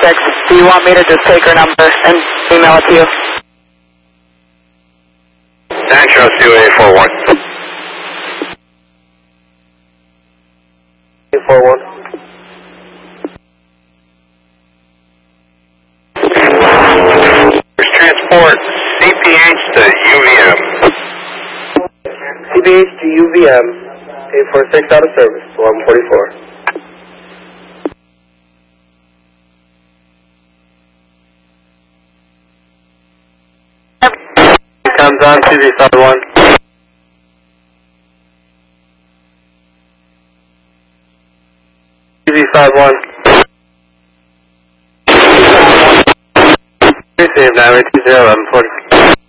Do you want me to just take her number and email it to you? Nitro CUA41. 41. Transport CPH to UVM. CPH to UVM. 846 out of service. 144. Comes on CV51. CV51. Receive 920 1140.